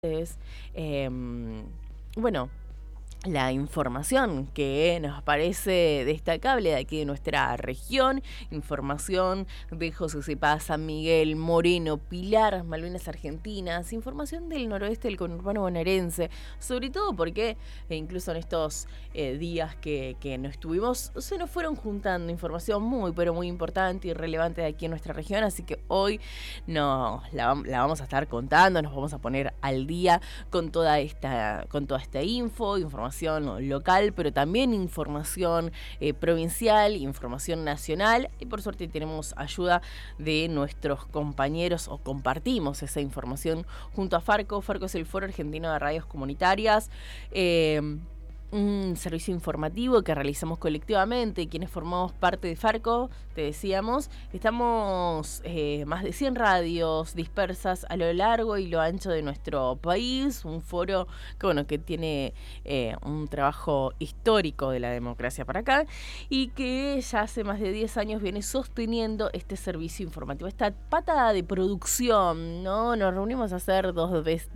Es, bueno, la información que nos parece destacable de aquí de nuestra región, información de José Cepaz, San Miguel, Moreno, Pilar, Malvinas Argentinas, información del noroeste del conurbano bonaerense, sobre todo porque incluso en estos días que no estuvimos, se nos fueron juntando información muy, pero muy importante y relevante de aquí en nuestra región, así que hoy la vamos a estar contando, nos vamos a poner al día con toda esta información local, pero también información provincial, información nacional, y por suerte tenemos ayuda de nuestros compañeros, o compartimos esa información junto a Farco. Farco es el Foro Argentino de Radios Comunitarias, un servicio informativo que realizamos colectivamente, quienes formamos parte de Farco, te decíamos, estamos más de 100 radios dispersas a lo largo y lo ancho de nuestro país, un foro que tiene un trabajo histórico de la democracia para acá y que ya hace más de 10 años viene sosteniendo este servicio informativo, esta pata de producción, ¿no? Nos reunimos a hacer dos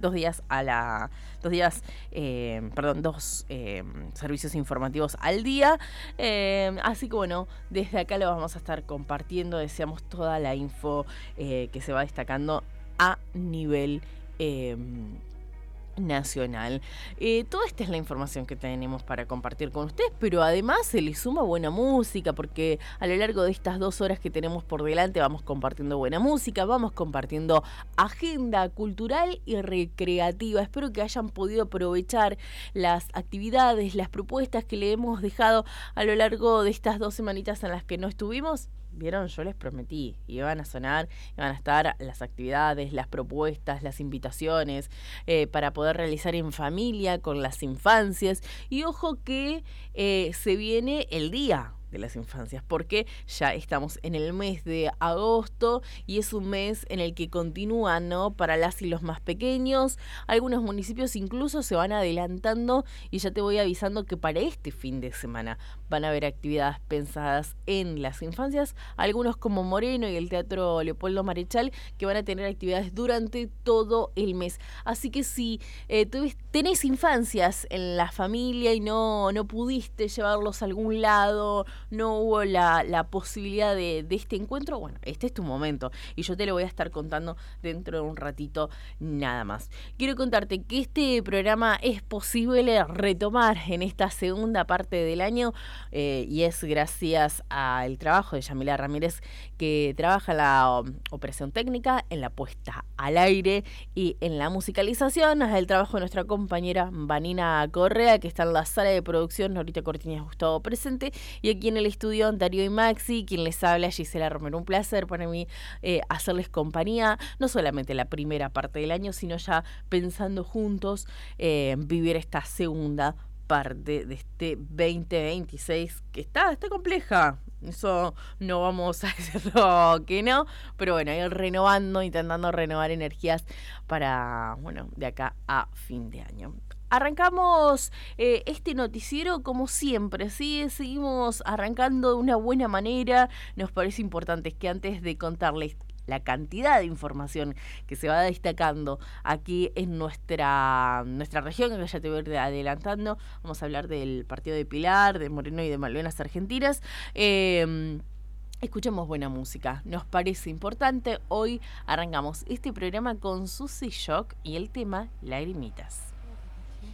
servicios informativos al día, así que bueno, desde acá lo vamos a estar compartiendo, deseamos toda la info que se va destacando a nivel nacional. Toda esta es la información que tenemos para compartir con ustedes, pero además se le suma buena música, porque a lo largo de estas 2 horas que tenemos por delante vamos compartiendo buena música, vamos compartiendo agenda cultural y recreativa. Espero que hayan podido aprovechar las actividades, las propuestas que le hemos dejado a lo largo de estas 2 semanitas en las que no estuvimos. Vieron, yo les prometí, iban a sonar, iban a estar las actividades, las propuestas, las invitaciones para poder realizar en familia, con las infancias. Y ojo que se viene el día de las infancias, porque ya estamos en el mes de agosto y es un mes en el que continúan, ¿no?, para las y los más pequeños. Algunos municipios incluso se van adelantando y ya te voy avisando que para este fin de semana van a haber actividades pensadas en las infancias, algunos como Moreno y el Teatro Leopoldo Marechal, que van a tener actividades durante todo el mes. Así que si tenés infancias en la familia y no pudiste llevarlos a algún lado, no hubo la posibilidad de este encuentro, bueno, este es tu momento y yo te lo voy a estar contando dentro de un ratito nada más. Quiero contarte que este programa es posible retomar en esta segunda parte del año y es gracias al trabajo de Yamila Ramírez, que trabaja en la operación técnica, en la puesta al aire y en la musicalización, el trabajo de nuestra compañera Vanina Correa, que está en la sala de producción, Norita Cortiñas Gustavo presente, y aquí en el estudio Darío y Maxi, quien les habla, Gisela Romero. Un placer para mí hacerles compañía, no solamente la primera parte del año, sino ya pensando juntos vivir esta segunda parte de este 2026 que está compleja. Eso no vamos a decirlo que no, pero bueno, ir renovando, intentando renovar energías para, bueno, de acá a fin de año. Arrancamos este noticiero como siempre, ¿sí? Seguimos arrancando de una buena manera. Nos parece importante que antes de contarles la cantidad de información que se va destacando aquí en nuestra región, que ya te voy a ir adelantando, vamos a hablar del partido de Pilar, de Moreno y de Malvinas Argentinas. Escuchemos buena música, nos parece importante. Hoy arrancamos este programa con Susy Shock y el tema Lagrimitas.